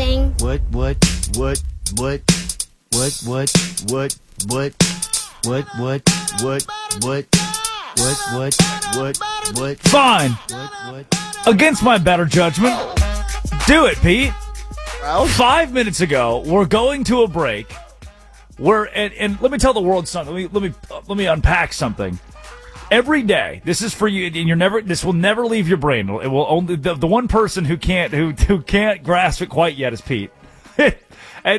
anything. What? Fine. Against my better judgment. Do it, Pete. 5 minutes ago, we're going to a break. And let me tell the world something. Let me unpack something. Every day, this is for you, and this will never leave your brain. It will only the one person who can't grasp it quite yet is Pete. at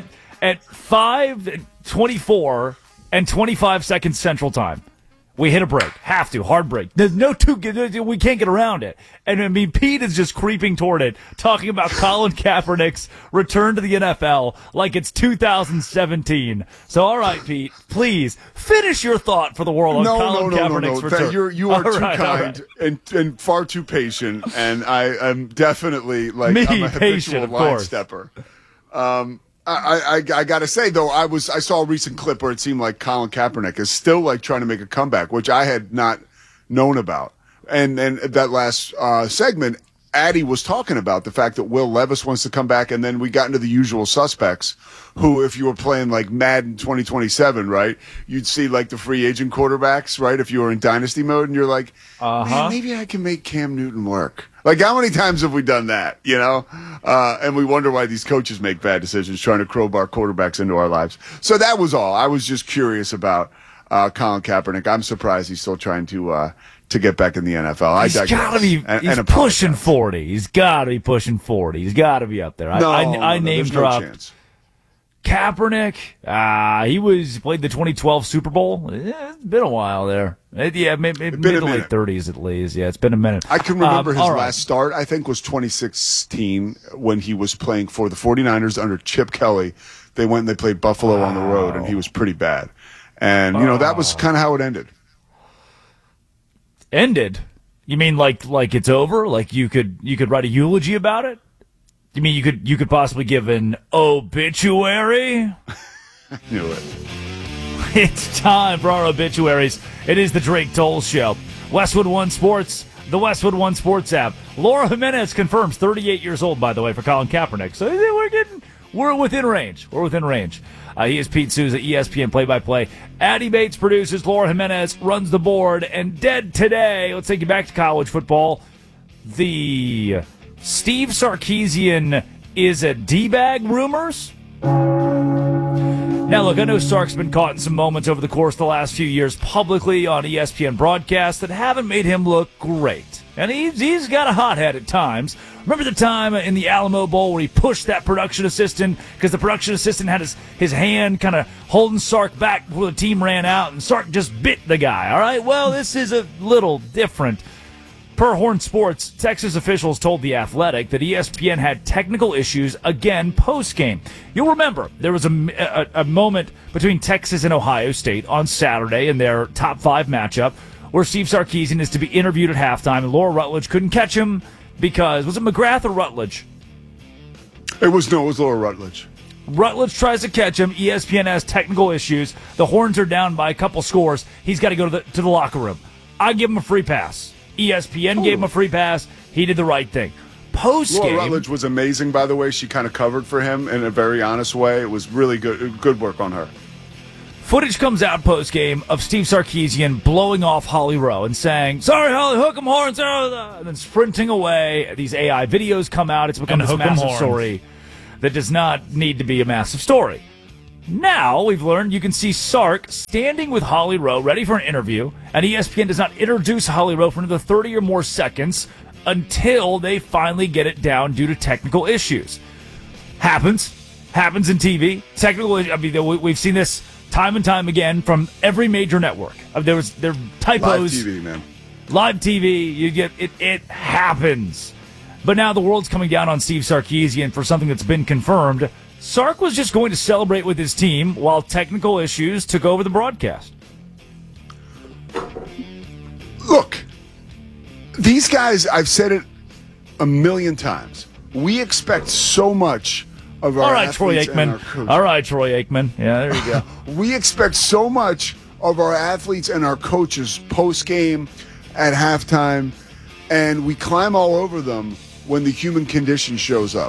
5:24 and 25 seconds Central Time, we hit a break. Have to. Hard break. There's we can't get around it. And I mean, Pete is just creeping toward it, talking about Colin Kaepernick's return to the NFL like it's 2017. So, all right, Pete, please finish your thought for the world on Colin Kaepernick's return. You are too kind and far too patient, and I am definitely I'm a habitual line stepper. I got to say, though, I saw a recent clip where it seemed like Colin Kaepernick is still trying to make a comeback, which I had not known about. And that last segment, Addy was talking about the fact that Will Levis wants to come back, and then we got into the usual suspects who, if you were playing Madden 2027, right, you'd see the free agent quarterbacks, right, if you were in dynasty mode, and you're like, man, maybe I can make Cam Newton work. How many times have we done that, and we wonder why these coaches make bad decisions trying to crowbar quarterbacks into our lives. So that was all. I was just curious about Colin Kaepernick. I'm surprised he's still trying to get back in the NFL. He's got to be he's pushing 40. He's got to be pushing 40. He's got to be up there. I name dropped. No chance. Kaepernick, he played the 2012 Super Bowl. It's been a while there. Mid to late 30s at least. Yeah, it's been a minute. I can remember his last start, I think, was 2016 when he was playing for the 49ers under Chip Kelly. They went and they played Buffalo on the road, and he was pretty bad. And, that was kind of how it ended. Ended? You mean like it's over? Like you could write a eulogy about it? You mean you could possibly give an obituary? I knew it. It's time for our obituaries. It is the Drake Toll Show. Westwood One Sports, the Westwood One Sports app. Laura Jimenez confirms 38 years old, by the way, for Colin Kaepernick. So we're within range. We're within range. He is Pete Souza, ESPN play-by-play. Addy Bates produces. Laura Jimenez runs the board. And dead today, let's take you back to college football. The Steve Sarkisian is a D-bag rumors. Now, look, I know Sark's been caught in some moments over the course of the last few years publicly on ESPN broadcasts that haven't made him look great. And he's got a hot head at times. Remember the time in the Alamo Bowl where he pushed that production assistant because the production assistant had his hand kind of holding Sark back before the team ran out, and Sark just bit the guy, all right? Well, this is a little different. Per Horn Sports, Texas officials told The Athletic that ESPN had technical issues again post-game. You'll remember there was a moment between Texas and Ohio State on Saturday in their top 5 matchup where Steve Sarkisian is to be interviewed at halftime, and Laura Rutledge couldn't catch him because, was it McGrath or Rutledge? It was Laura Rutledge. Rutledge tries to catch him. ESPN has technical issues. The Horns are down by a couple scores. He's got to go to the locker room. I give him a free pass. ESPN gave him a free pass. He did the right thing. Post-game, Laura Rutledge was amazing, by the way. She kind of covered for him in a very honest way. It was really good work on her. Footage comes out post-game of Steve Sarkisian blowing off Holly Rowe and saying, "Sorry, Holly, hook 'em horns," and then sprinting away. These AI videos come out. It's become this massive story that does not need to be a massive story. Now, we've learned you can see Sark standing with Holly Rowe ready for an interview, and ESPN does not introduce Holly Rowe for another 30 or more seconds until they finally get it down due to technical issues. Happens in TV. We've seen this time and time again from every major network. There are typos. Live TV, man. Live TV, you get it. It happens. But now the world's coming down on Steve Sarkisian for something that's been confirmed. Sark was just going to celebrate with his team while technical issues took over the broadcast. Look, these guys, I've said it a million times. We expect so much of our athletes and our coaches. All right, Troy Aikman. Yeah, there you go. We expect so much of our athletes and our coaches post-game, at halftime, and we climb all over them when the human condition shows up.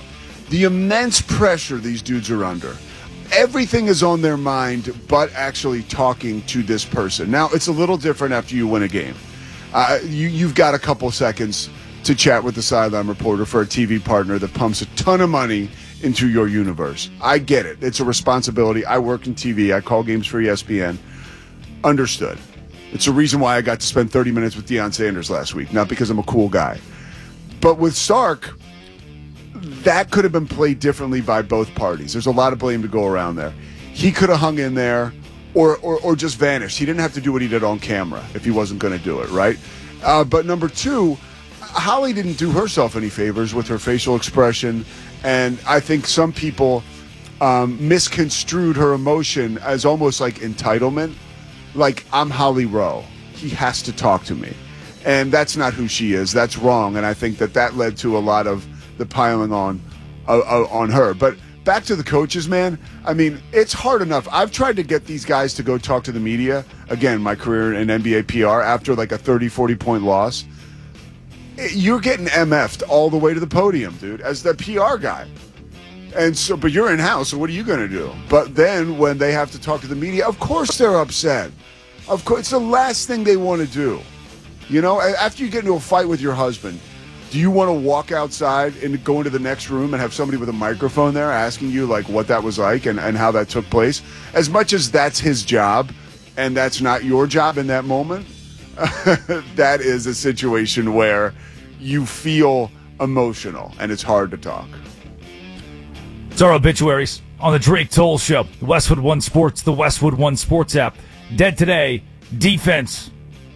The immense pressure these dudes are under. Everything is on their mind but actually talking to this person. Now, it's a little different after you win a game. You've got a couple seconds to chat with the sideline reporter for a TV partner that pumps a ton of money into your universe. I get it. It's a responsibility. I work in TV. I call games for ESPN. Understood. It's a reason why I got to spend 30 minutes with Deion Sanders last week, not because I'm a cool guy. But with Sark, that could have been played differently by both parties. There's a lot of blame to go around there. He could have hung in there or just vanished. He didn't have to do what he did on camera if he wasn't going to do it, right? But number two, Holly didn't do herself any favors with her facial expression, and I think some people misconstrued her emotion as almost like entitlement. Like, I'm Holly Rowe. He has to talk to me. And that's not who she is. That's wrong, and I think that led to a lot of the piling on her. But back to the coaches, man. I mean, it's hard enough. I've tried to get these guys to go talk to the media. Again, my career in NBA PR after like a 30, 40-point loss. You're getting MF'd all the way to the podium, dude, as the PR guy. And so, but you're in-house, so what are you going to do? But then when they have to talk to the media, of course they're upset. Of course, it's the last thing they want to do. You know, after you get into a fight with your husband, do you want to walk outside and go into the next room and have somebody with a microphone there asking you, like, what that was like and how that took place? As much as that's his job and that's not your job in that moment, that is a situation where you feel emotional and it's hard to talk. It's our obituaries on the Drake Toll Show. The Westwood One Sports, the Westwood One Sports app. Dead today, defense.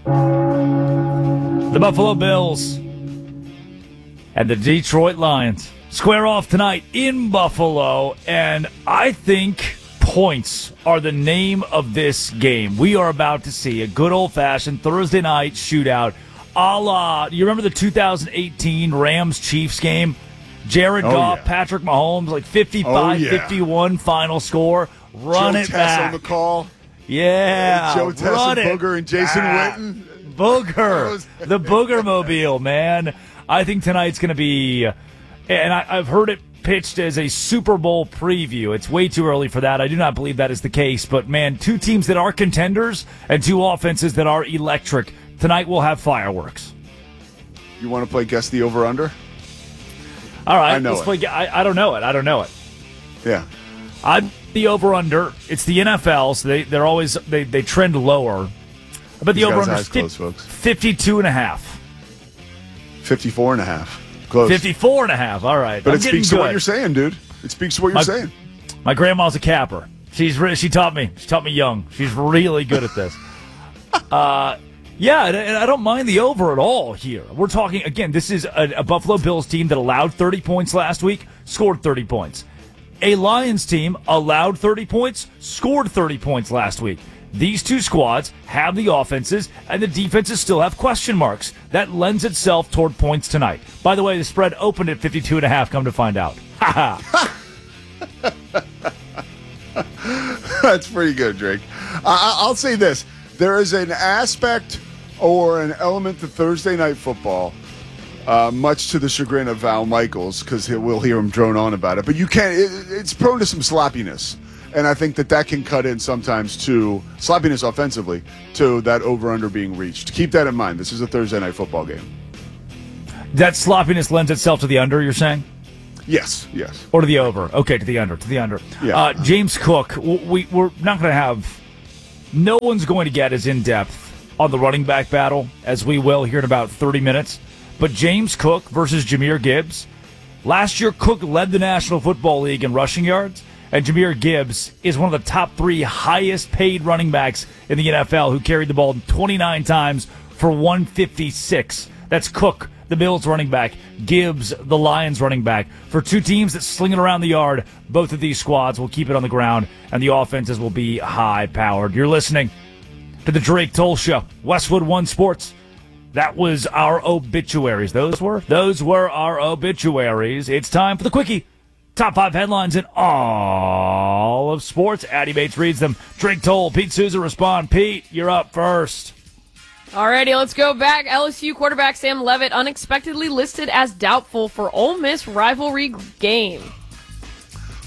The Buffalo Bills and the Detroit Lions square off tonight in Buffalo, and I think points are the name of this game. We are about to see a good old-fashioned Thursday night shootout a la, you remember the 2018 Rams-Chiefs game? Jared Goff, yeah. Patrick Mahomes, like 55-51 final score. Run Joe it Tess back. On the call. Yeah. Joe Tess and Booger and Jason Witten. Booger. The Booger Mobile, man. I think tonight's going to be, and I've heard it pitched as a Super Bowl preview. It's way too early for that. I do not believe that is the case. But, man, two teams that are contenders and two offenses that are electric. Tonight we'll have fireworks. You want to play Guess the Over-Under? All right, let's play. I don't know it. Yeah. I'm the over-under. It's the NFL, so they're always they trend lower. But the over-under is 52.5. 54.5. Close. 54.5. All right. But it speaks to what you're saying, dude. It speaks to what you're saying. My grandma's a capper. She taught me. She taught me young. She's really good at this. Yeah, and I don't mind the over at all here. We're talking, again, this is a Buffalo Bills team that allowed 30 points last week, scored 30 points. A Lions team allowed 30 points, scored 30 points last week. These two squads have the offenses, and the defenses still have question marks. That lends itself toward points tonight. By the way, the spread opened at 52.5, come to find out. That's pretty good, Drake. I'll say this. There is an aspect or an element to Thursday Night Football, much to the chagrin of Val Michaels, because we'll hear him drone on about it. But you can't. It's prone to some sloppiness, and I think that can cut in sometimes to sloppiness offensively to that over/under being reached. Keep that in mind. This is a Thursday Night Football game. That sloppiness lends itself to the under, you're saying? Yes. Or to the over. Okay, to the under. Yeah. James Cook, we're not going to have. No one's going to get as in-depth on the running back battle as we will here in about 30 minutes. But James Cook versus Jahmyr Gibbs. Last year, Cook led the National Football League in rushing yards, and Jahmyr Gibbs is one of the top 3 highest-paid running backs in the NFL who carried the ball 29 times for 156. That's Cook, the Bills running back, Gibbs, the Lions running back. For two teams that sling it around the yard, both of these squads will keep it on the ground, and the offenses will be high-powered. You're listening to the Drake Toll Show, Westwood One Sports. That was our obituaries. Those were our obituaries. It's time for the Quickie. Top 5 headlines in all of sports. Addy Bates reads them. Drake Toll, Pete Souza respond. Pete, you're up first. Alrighty, let's go back. LSU quarterback Sam Leavitt unexpectedly listed as doubtful for Ole Miss rivalry game.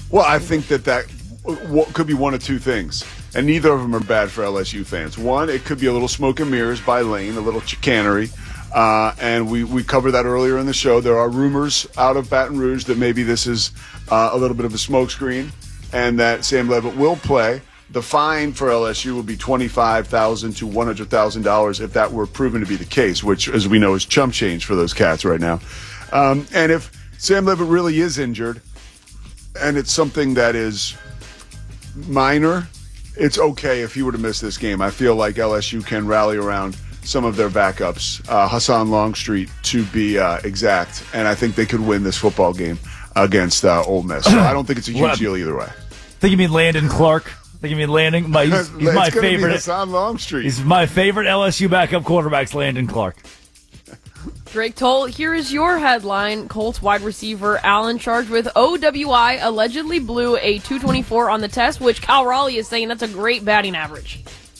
Well, I think that could be one of two things, and neither of them are bad for LSU fans. One, it could be a little smoke and mirrors by Lane, a little chicanery, and we covered that earlier in the show. There are rumors out of Baton Rouge that maybe this is a little bit of a smokescreen, and that Sam Leavitt will play. The fine for LSU would be $25,000 to $100,000 if that were proven to be the case, which, as we know, is chump change for those cats right now. And if Sam Leavitt really is injured, and it's something that is minor, it's okay if he were to miss this game. I feel like LSU can rally around some of their backups, Hassan Longstreet to be exact, and I think they could win this football game against Ole Miss. So I don't think it's a huge deal either way. I think you mean Landon Clark. I think you mean Landon. He's my favorite. Hassan Longstreet. He's my favorite LSU backup quarterback, Landon Clark. Drake Toll, here is your headline. Colts wide receiver Allen charged with OWI allegedly blew a 224 on the test, which Cal Raleigh is saying that's a great batting average.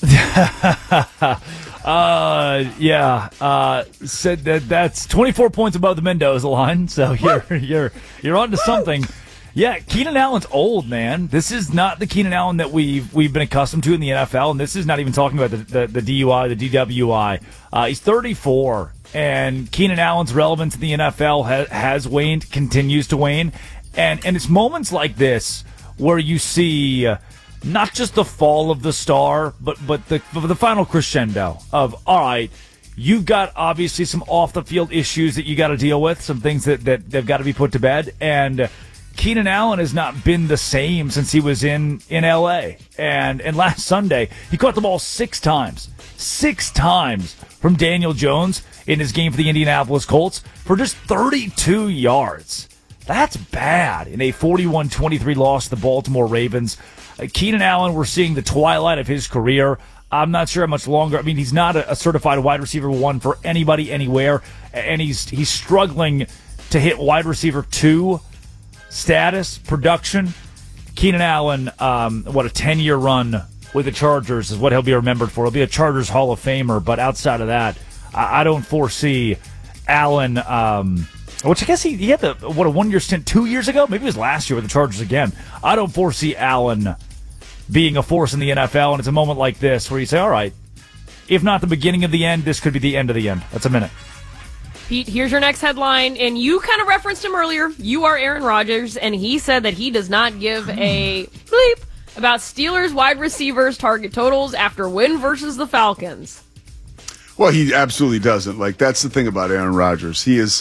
Said that's 24 points above the Mendoza line, so you're onto something. Yeah, Keenan Allen's old, man. This is not the Keenan Allen that we've been accustomed to in the NFL, and this is not even talking about the DUI, the DWI. He's 34, and Keenan Allen's relevance in the NFL has waned, continues to wane, and it's moments like this where you see not just the fall of the star, but the final crescendo of, all right, you've got obviously some off-the-field issues that you got to deal with, some things that they've got to be put to bed, and Keenan Allen has not been the same since he was in L.A. And last Sunday, he caught the ball 6 times. 6 times from Daniel Jones in his game for the Indianapolis Colts for just 32 yards. That's bad in a 41-23 loss to the Baltimore Ravens. Keenan Allen, we're seeing the twilight of his career. I'm not sure how much longer. I mean, he's not a certified wide receiver 1 for anybody anywhere, and he's struggling to hit wide receiver 2 status, production. Keenan Allen, a 10-year run with the Chargers is what he'll be remembered for. He'll be a Chargers Hall of Famer, but outside of that, I don't foresee Allen, which I guess he had a 1-year stint 2 years ago? Maybe it was last year with the Chargers again. I don't foresee Allen being a force in the NFL, and it's a moment like this where you say, all right, if not the beginning of the end, this could be the end of the end. That's a minute. Pete, here's your next headline, and you kind of referenced him earlier. You are Aaron Rodgers, and he said that he does not give a bleep about Steelers wide receivers' target totals after win versus the Falcons. Well, he absolutely doesn't. Like, that's the thing about Aaron Rodgers. He is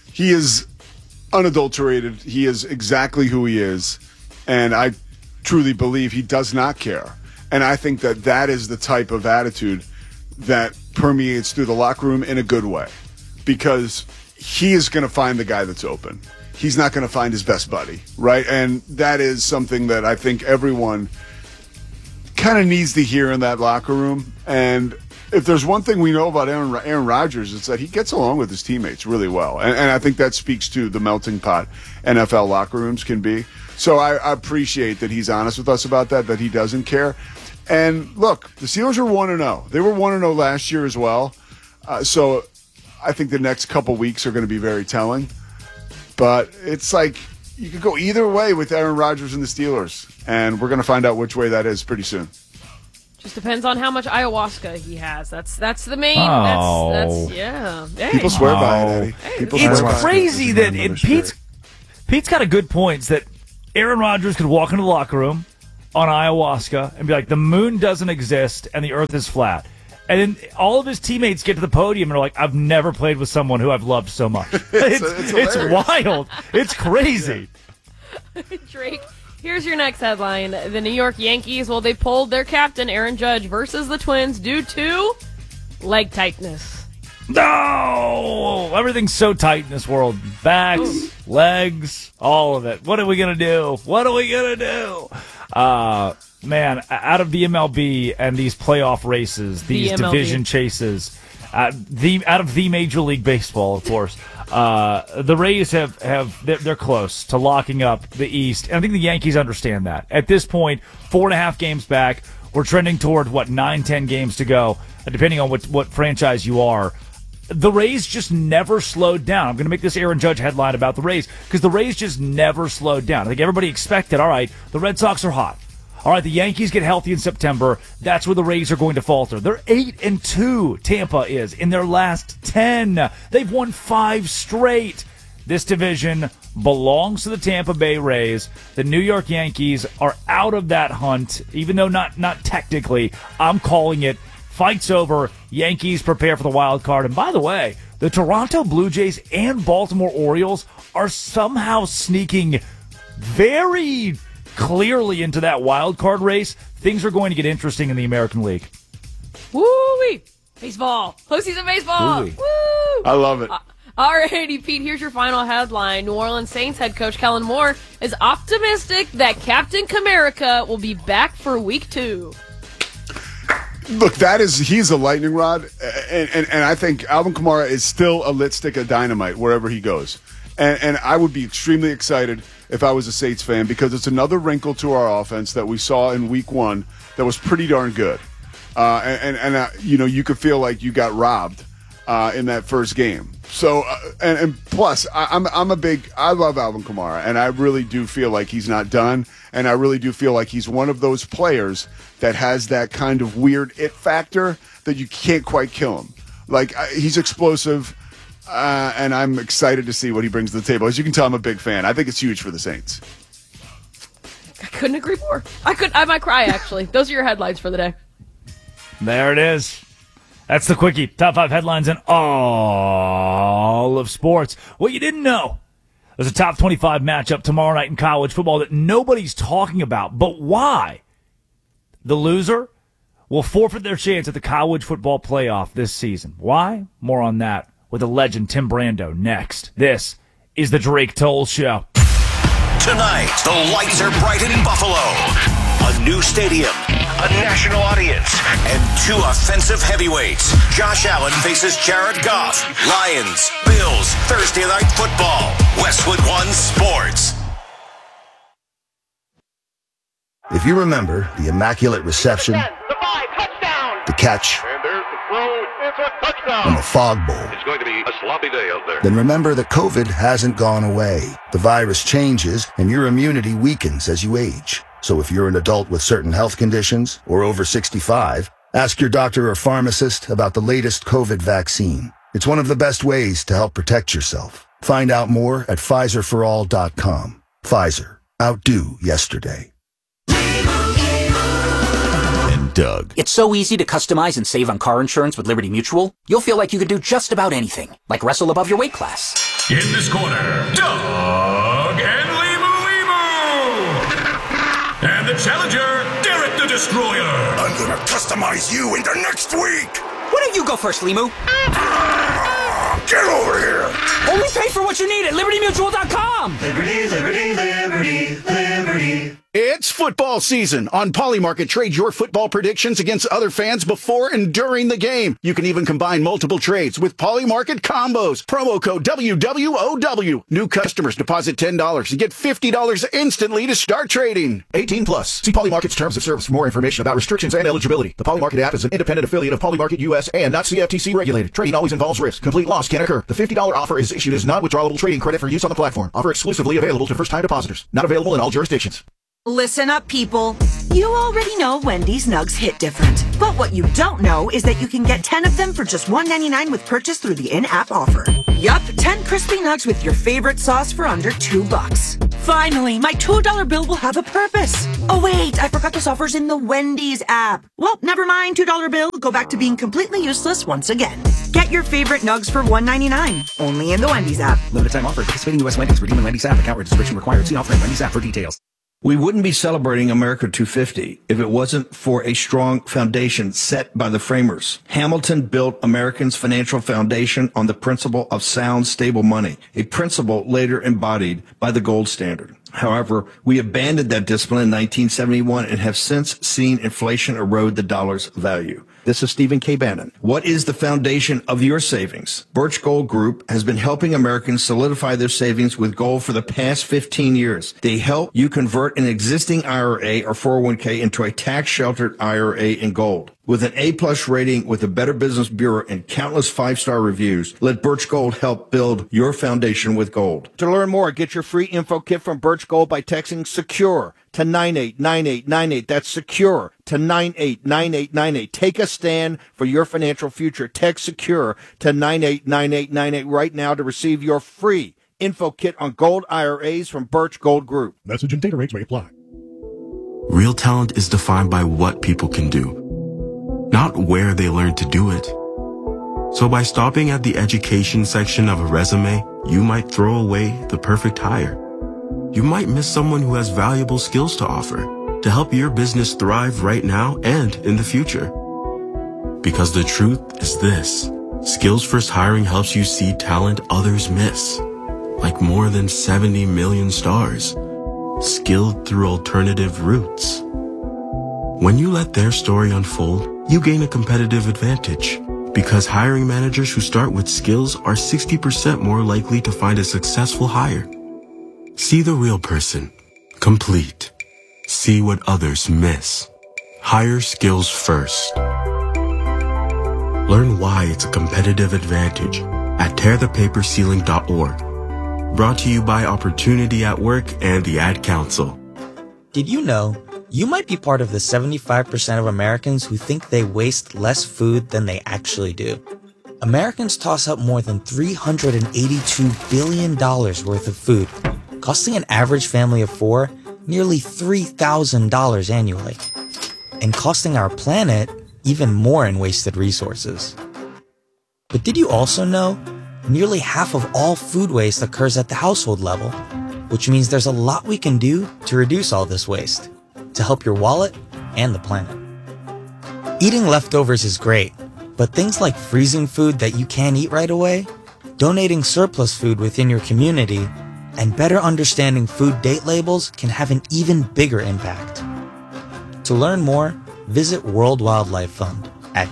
unadulterated. He is exactly who he is, and I truly believe he does not care. And I think that is the type of attitude that permeates through the locker room in a good way. Because he is going to find the guy that's open. He's not going to find his best buddy, right? And that is something that I think everyone kind of needs to hear in that locker room. And if there's one thing we know about Aaron Rodgers, it's that he gets along with his teammates really well. And I think that speaks to the melting pot NFL locker rooms can be. So I appreciate that he's honest with us about that he doesn't care. And look, the Steelers are 1-0. They were 1-0 last year as well. So I think the next couple weeks are going to be very telling. But it's like you could go either way with Aaron Rodgers and the Steelers. And we're going to find out which way that is pretty soon. Just depends on how much ayahuasca he has. That's the main. Oh. That's yeah. Hey. People swear by it, Eddie. Hey, People It's swear by crazy that Pete's got a good point that Aaron Rodgers could walk into the locker room on ayahuasca and be like, the moon doesn't exist and the earth is flat. And then all of his teammates get to the podium and are like, I've never played with someone who I've loved so much. It's wild. It's crazy. Drake, here's your next headline. The New York Yankees, they pulled their captain, Aaron Judge, versus the Twins due to leg tightness. No! Everything's so tight in this world. Backs, legs, all of it. What are we going to do? Man, out of the MLB and these playoff races, these division chases, out of the Major League Baseball, of course, the Rays they're close to locking up the East. And I think the Yankees understand that. At this point, 4.5 games back, we're trending toward, 9-10 games to go, depending on what franchise you are. the Rays just never slowed down. I'm going to make this Aaron Judge headline about the Rays because the Rays just never slowed down. I think everybody expected, all right, the Red Sox are hot. All right, the Yankees get healthy in September. That's where the Rays are going to falter. They're 8-2, Tampa is, in their last 10. They've won 5 straight. This division belongs to the Tampa Bay Rays. The New York Yankees are out of that hunt, even though not technically. I'm calling it. Fight's over. Yankees prepare for the wild card. And by the way, the Toronto Blue Jays and Baltimore Orioles are somehow sneaking very clearly into that wild card race. Things are going to get interesting in the American League. Woo-wee! Baseball. Postseason baseball. Woo-wee. Woo! I love it. Alrighty, Pete, here's your final headline. New Orleans Saints head coach Kellen Moore is optimistic that Captain Comerica will be back for week 2. Look, he's a lightning rod, and I think Alvin Kamara is still a lit stick of dynamite wherever he goes. And I would be extremely excited if I was a Saints fan because it's another wrinkle to our offense that we saw in week 1 that was pretty darn good. You could feel like you got robbed in that first game. So, and plus, I love Alvin Kamara, and I really do feel like he's not done, and I really do feel like he's one of those players that has that kind of weird it factor that you can't quite kill him. Like, he's explosive, and I'm excited to see what he brings to the table. As you can tell, I'm a big fan. I think it's huge for the Saints. I couldn't agree more. I might cry, actually. Those are your headlines for the day. There it is. That's the Quickie. Top 5 headlines in all of sports. What you didn't know. There's a top 25 matchup tomorrow night in college football that nobody's talking about. But why? The loser will forfeit their chance at the college football playoff this season. Why? More on that with the legend Tim Brando next. This is the Drake Toll Show. Tonight, the lights are bright in Buffalo. A new stadium, a national audience, and 2 offensive heavyweights. Josh Allen faces Jared Goff. Lions, Bills, Thursday Night Football. Westwood One Sports. If you remember the immaculate reception, the catch, and the fog bowl, it's going to be a sloppy day out there. Then remember that COVID hasn't gone away. The virus changes, and your immunity weakens as you age. So if you're an adult with certain health conditions or over 65, ask your doctor or pharmacist about the latest COVID vaccine. It's one of the best ways to help protect yourself. Find out more at PfizerForAll.com. Pfizer. Outdo yesterday. And Doug. It's so easy to customize and save on car insurance with Liberty Mutual. You'll feel like you could do just about anything, like wrestle above your weight class. In this corner, Doug and and the challenger, Derek the Destroyer. I'm gonna customize you into next week. Why don't you go first, Limu? Get over here. Only pay for what you need at LibertyMutual.com. Liberty, liberty, liberty, liberty. It's football season. On Polymarket, trade your football predictions against other fans before and during the game. You can even combine multiple trades with Polymarket combos. Promo code WWOW. New customers deposit $10 and get $50 instantly to start trading. 18 plus. See Polymarket's terms of service for more information about restrictions and eligibility. The Polymarket app is an independent affiliate of Polymarket US and not CFTC regulated. Trading always involves risk. Complete loss can occur. The $50 offer is issued as non-withdrawable trading credit for use on the platform. Offer exclusively available to first-time depositors. Not available in all jurisdictions. Listen up, people. You already know Wendy's Nugs hit different. But what you don't know is that you can get 10 of them for just $1.99 with purchase through the in-app offer. Yup, 10 crispy nugs with your favorite sauce for under $2. Finally, my $2 bill will have a purpose. Oh wait, I forgot this offer's in the Wendy's app. Well, never mind, $2 bill. Go back to being completely useless once again. Get your favorite nugs for $1.99. Only in the Wendy's app. Limited time offer. Participating U.S. Wendy's. Redeem in Wendy's app. Account registration required. See offer in Wendy's app for details. We wouldn't be celebrating America 250 if it wasn't for a strong foundation set by the framers. Hamilton built Americans' financial foundation on the principle of sound, stable money, a principle later embodied by the gold standard. However, we abandoned that discipline in 1971 and have since seen inflation erode the dollar's value. This is Stephen K. Bannon. What is the foundation of your savings? Birch Gold Group has been helping Americans solidify their savings with gold for the past 15 years. They help you convert an existing IRA or 401k into a tax-sheltered IRA in gold. With an A-plus rating with the Better Business Bureau and countless 5-star reviews, let Birch Gold help build your foundation with gold. To learn more, get your free info kit from Birch Gold by texting SECURE to 989898. That's SECURE to 989898. Take a stand for your financial future. Text SECURE to 989898 right now to receive your free info kit on gold IRAs from Birch Gold Group. Message and data rates may apply. Real talent is defined by what people can do, not where they learn to do it. So by stopping at the education section of a resume, you might throw away the perfect hire. You might miss someone who has valuable skills to offer to help your business thrive right now and in the future. Because the truth is this: Skills First Hiring helps you see talent others miss, like more than 70 million stars, skilled through alternative routes. When you let their story unfold, you gain a competitive advantage, because hiring managers who start with skills are 60% more likely to find a successful hire. See the real person. Complete. See what others miss. Hire skills first. Learn why it's a competitive advantage at tearthepaperceiling.org. Brought to you by Opportunity at Work and the Ad Council. Did you know you might be part of the 75% of Americans who think they waste less food than they actually do? Americans toss out more than $382 billion worth of food, costing an average family of 4 nearly $3,000 annually, and costing our planet even more in wasted resources. But did you also know nearly half of all food waste occurs at the household level, which means there's a lot we can do to reduce all this waste, to help your wallet and the planet. Eating leftovers is great, but things like freezing food that you can't eat right away, donating surplus food within your community, and better understanding food date labels can have an even bigger impact. To learn more, visit World Wildlife Fund at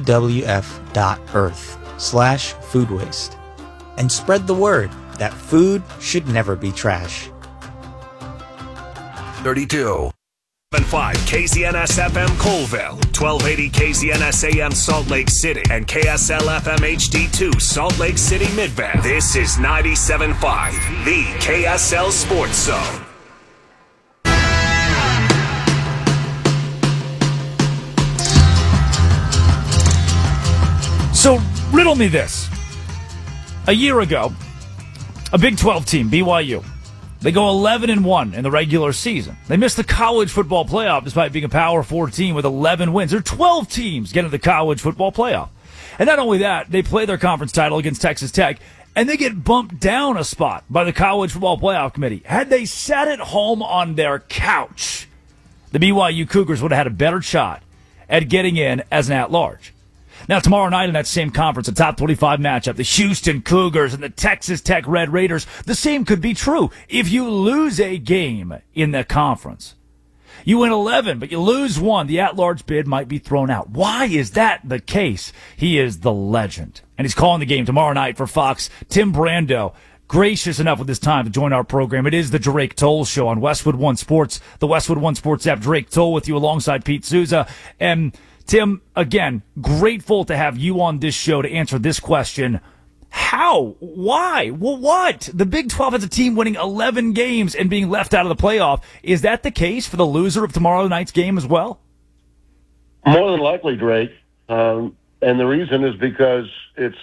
wwf.earth/food waste and spread the word that food should never be trash. 32. 5 KZNS FM Colville, 1280 KZNS AM Salt Lake City, and KSL FM HD2 Salt Lake City Midvale. This is 97.5, the KSL Sports Zone. So, riddle me this. A year ago, a Big 12 team, BYU, they go 11-1 in the regular season. They missed the college football playoff despite being a Power 4 team with 11 wins. There are 12 teams getting to the college football playoff. And not only that, they play their conference title against Texas Tech, and they get bumped down a spot by the college football playoff committee. Had they sat at home on their couch, the BYU Cougars would have had a better shot at getting in as an at-large. Now, tomorrow night in that same conference, a top 25 matchup, the Houston Cougars and the Texas Tech Red Raiders, the same could be true if you lose a game in the conference. You win 11, but you lose one. The at-large bid might be thrown out. Why is that the case? He is the legend. And he's calling the game tomorrow night for Fox. Tim Brando, gracious enough with his time to join our program. It is the Drake Toll Show on Westwood One Sports, the Westwood One Sports app. Drake Toll with you alongside Pete Souza. And Tim, again, grateful to have you on this show to answer this question. How? Why? Well, what? The Big 12 has a team winning 11 games and being left out of the playoff. Is that the case for the loser of tomorrow night's game as well? More than likely, Drake. And the reason is because it's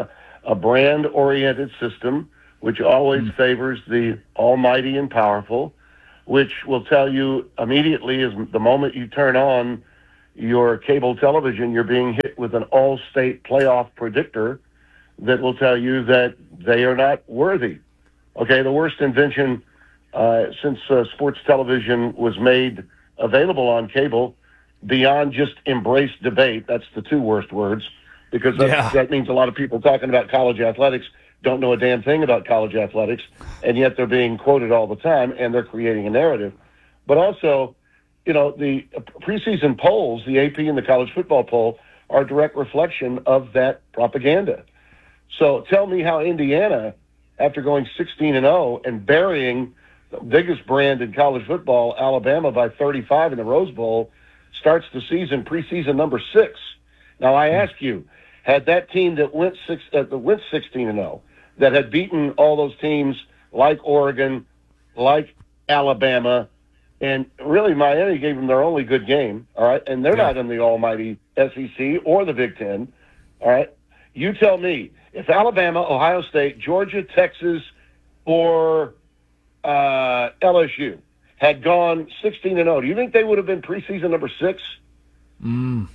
a brand-oriented system, which always favors the almighty and powerful, which will tell you immediately is the moment you turn on your cable television, you're being hit with an all-state playoff predictor that will tell you that they are not worthy. Okay, the worst invention since sports television was made available on cable, beyond just embrace debate, that's the two worst words, because that means a lot of people talking about college athletics don't know a damn thing about college athletics, and yet they're being quoted all the time, and they're creating a narrative. But also, you know, the preseason polls, the AP and the college football poll, are a direct reflection of that propaganda. So tell me how Indiana, after going 16-0 and burying the biggest brand in college football, Alabama, by 35 in the Rose Bowl, starts the season, preseason number 6. Now, I ask you, had that team that went 16-0, that had beaten all those teams like Oregon, like Alabama, and really Miami gave them their only good game, all right? And they're not in the almighty SEC or the Big Ten, all right? You tell me, if Alabama, Ohio State, Georgia, Texas, or LSU had gone 16-0, do you think they would have been preseason number 6? No.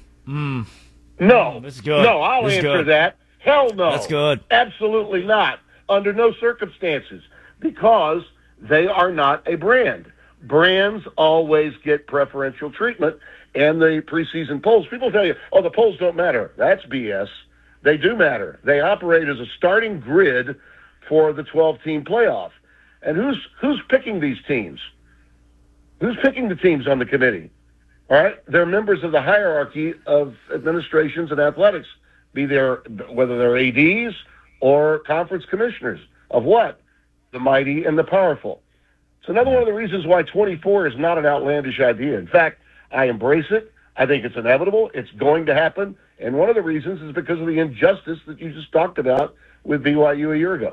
That's good. No, I'll answer that. Hell no. That's good. Absolutely not. Under no circumstances. Because they are not a brand. Brands always get preferential treatment, and the preseason polls. People tell you, oh, the polls don't matter. That's BS. They do matter. They operate as a starting grid for the 12-team playoff. And who's picking these teams? Who's picking the teams on the committee? All right? They're members of the hierarchy of administrations and athletics, whether they're ADs or conference commissioners of what? The mighty and the powerful. It's another one of the reasons why 24 is not an outlandish idea. In fact, I embrace it. I think it's inevitable. It's going to happen. And one of the reasons is because of the injustice that you just talked about with BYU a year ago.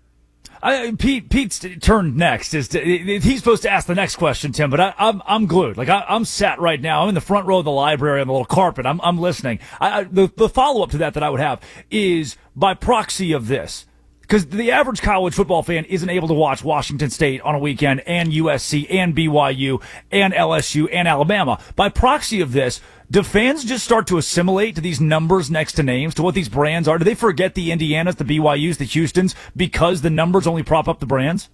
Pete's turn next. He's supposed to ask the next question, Tim, but I'm glued. Like I'm sat right now. I'm in the front row of the library on the little carpet. I'm listening. The follow-up to that I would have is by proxy of this. Because the average college football fan isn't able to watch Washington State on a weekend and USC and BYU and LSU and Alabama. By proxy of this, do fans just start to assimilate to these numbers next to names, to what these brands are? Do they forget the Indianas, the BYUs, the Houstons, because the numbers only prop up the brands?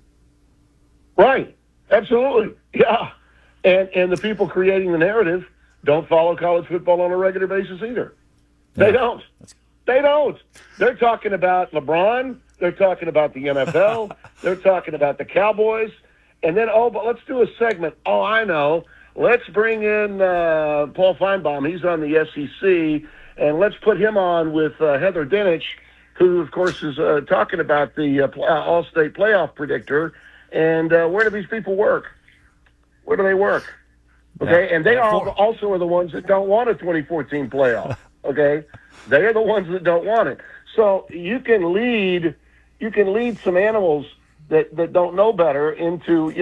Right. Absolutely. Yeah. And the people creating the narrative don't follow college football on a regular basis either. They don't. They don't. They're talking about LeBron. They're talking about the NFL. They're talking about the Cowboys. And then, but let's do a segment. Oh, I know. Let's bring in Paul Feinbaum. He's on the SEC. And let's put him on with Heather Dinich, who, of course, is talking about the All-State playoff predictor. And where do these people work? Where do they work? Okay? And they also are the ones that don't want a 2014 playoff. Okay? They are the ones that don't want it. So you can lead some animals that don't know better into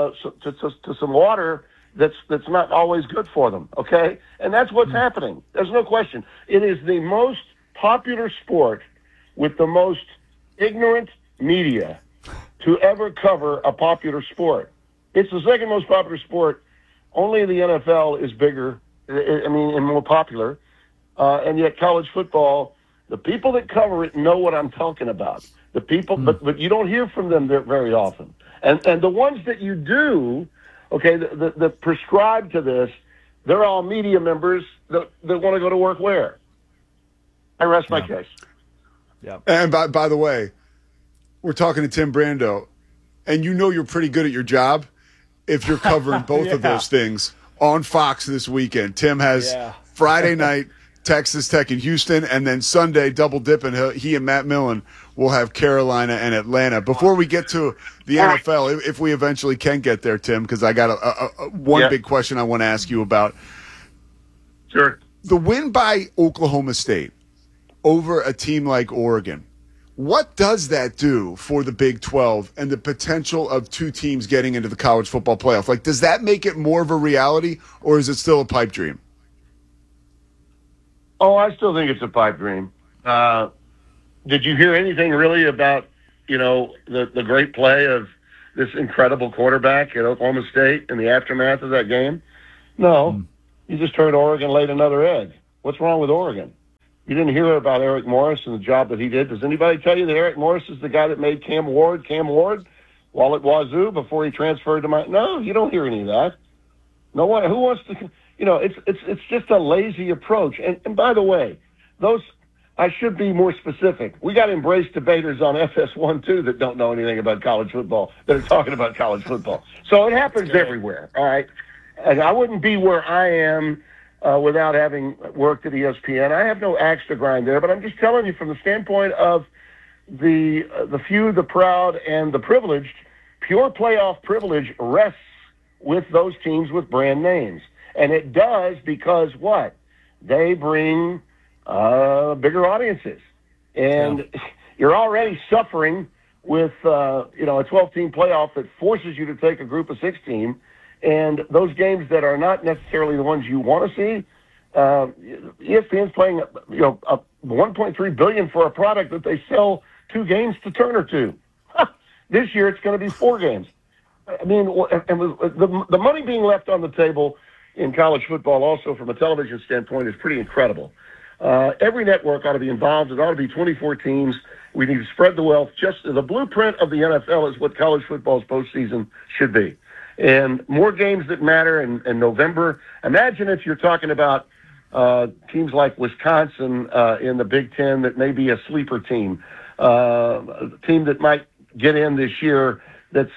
to some water that's not always good for them. Okay, and that's what's happening. There's no question. It is the most popular sport with the most ignorant media to ever cover a popular sport. It's the second most popular sport. Only the NFL is bigger. And more popular. And yet college football, the people that cover it know what I'm talking about. The people, but you don't hear from them very often. And the ones that you do, okay, the prescribed to this, they're all media members that want to go to work where? I rest my case. Yeah. And by the way, we're talking to Tim Brando, and you know you're pretty good at your job if you're covering both of those things on Fox this weekend. Tim has Friday night Texas Tech and Houston, and then Sunday, double dipping, he and Matt Millen will have Carolina and Atlanta. Before we get to the NFL, if we eventually can get there, Tim, because I got one big question I want to ask you about. Sure. The win by Oklahoma State over a team like Oregon, what does that do for the Big 12 and the potential of two teams getting into the college football playoff? Like, does that make it more of a reality, or is it still a pipe dream? Oh, I still think it's a pipe dream. Did you hear anything really about, the great play of this incredible quarterback at Oklahoma State in the aftermath of that game? No. You just heard Oregon laid another egg. What's wrong with Oregon? You didn't hear about Eric Morris and the job that he did. Does anybody tell you that Eric Morris is the guy that made Cam Ward while at Wazoo before he transferred to No, you don't hear any of that. No one. Who wants to... it's just a lazy approach. And by the way, I should be more specific. We got embraced debaters on FS1 too that don't know anything about college football, that are talking about college football. So it happens everywhere, all right? And I wouldn't be where I am without having worked at ESPN. I have no axe to grind there, but I'm just telling you from the standpoint of the few, the proud, and the privileged, pure playoff privilege rests with those teams with brand names. And it does because what? They bring bigger audiences. And you're already suffering with a 12-team playoff that forces you to take a group of 6 team, and those games that are not necessarily the ones you want to see. ESPN's playing $1.3 billion for a product that they sell 2 games to Turner to. This year it's going to be 4 games. I mean, and the money being left on the table in college football also from a television standpoint is pretty incredible. Every network ought to be involved. It ought to be 24 teams. We need to spread the wealth. Just the blueprint of the NFL is what college football's postseason should be. And more games that matter in November. Imagine if you're talking about teams like Wisconsin in the Big Ten that may be a sleeper team, a team that might get in this year that's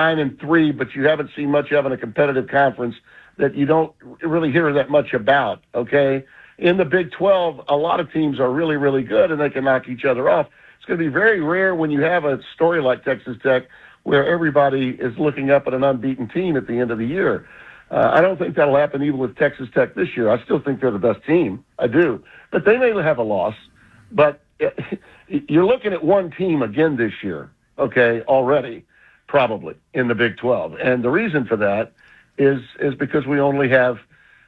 9-3, but you haven't seen much of in a competitive conference that you don't really hear that much about, okay? In the Big 12, a lot of teams are really, really good, and they can knock each other off. It's going to be very rare when you have a story like Texas Tech where everybody is looking up at an unbeaten team at the end of the year. I don't think that'll happen even with Texas Tech this year. I still think they're the best team. I do. But they may have a loss. But you're looking at one team again this year, okay, already, probably, in the Big 12. And the reason for that is because we only have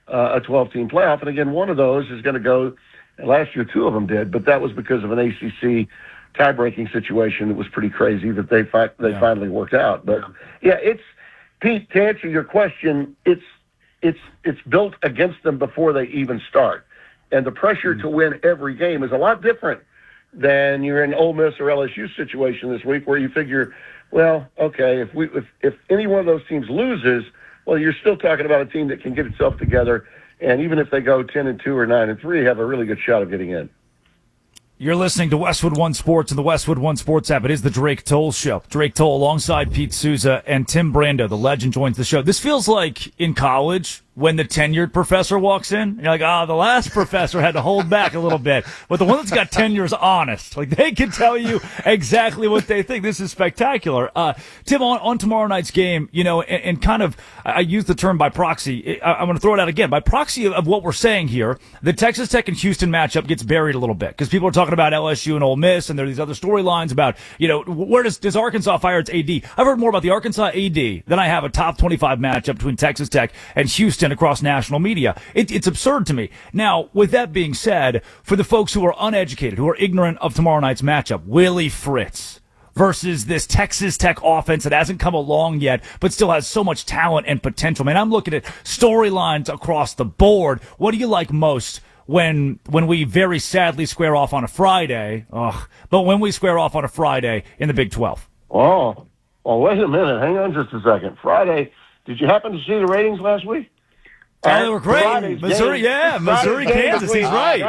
a 12-team playoff. And again, one of those is going to go, last year 2 of them did, but that was because of an ACC tie-breaking situation that was pretty crazy that they finally worked out. But yeah, Pete, to answer your question, it's built against them before they even start. And the pressure to win every game is a lot different than you're in Ole Miss or LSU situation this week where you figure, well, okay, if any one of those teams loses, well, you're still talking about a team that can get itself together, and even if they go 10-2 or 9-3, have a really good shot of getting in. You're listening to Westwood One Sports and the Westwood One Sports app. It is the Drake Toll Show. Drake Toll alongside Pete Souza and Tim Brando, the legend, joins the show. This feels like in college when the tenured professor walks in. You're like, the last professor had to hold back a little bit. But the one that's got tenure is honest. Like, they can tell you exactly what they think. This is spectacular. Tim, on tomorrow night's game, and kind of, I use the term by proxy. I'm going to throw it out again. By proxy of what we're saying here, the Texas Tech and Houston matchup gets buried a little bit because people are talking about LSU and Ole Miss, and there are these other storylines about, where does Arkansas fire its AD? I've heard more about the Arkansas AD than I have a top 25 matchup between Texas Tech and Houston across national media. It's absurd to me. Now, with that being said, for the folks who are uneducated, who are ignorant of tomorrow night's matchup, Willie Fritz versus this Texas Tech offense that hasn't come along yet, but still has so much talent and potential. Man, I'm looking at storylines across the board. What do you like most when we very sadly square off on a Friday? But when we square off on a Friday in the Big 12? Oh, well, wait a minute. Hang on just a second. Friday, did you happen to see the ratings last week? They were great. Missouri, Kansas. He's right.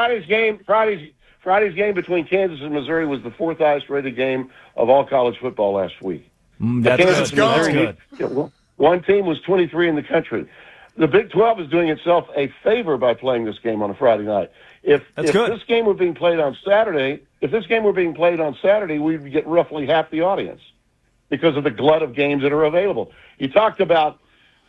Friday's game between Kansas and Missouri was the 4th highest rated game of all college football last week. That's good. One team was 23 in the country. The Big 12 is doing itself a favor by playing this game on a Friday night. If this game were being played on Saturday, we'd get roughly half the audience because of the glut of games that are available. You talked about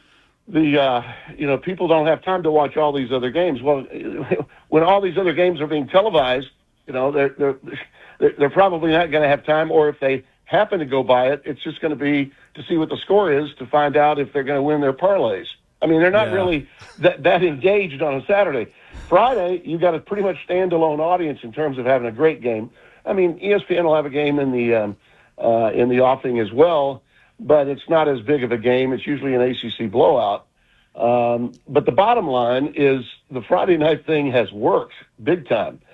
people don't have time to watch all these other games. Well, when all these other games are being televised, they're probably not going to have time, or if they happen to go by it, it's just going to be to see what the score is to find out if they're going to win their parlays. I mean, they're not really that engaged on a Saturday. Friday, you've got a pretty much standalone audience in terms of having a great game. I mean, ESPN will have a game in the offing as well, but it's not as big of a game. It's usually an ACC blowout. But the bottom line is the Friday night thing has worked big time.